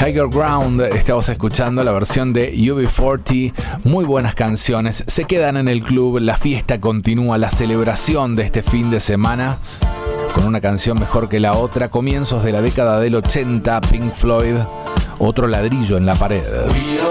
Higher Ground, estamos escuchando la versión de UB40, muy buenas canciones, se quedan en el club, la fiesta continúa, la celebración de este fin de semana, con una canción mejor que la otra, comienzos de la década del 80, Pink Floyd, otro ladrillo en la pared.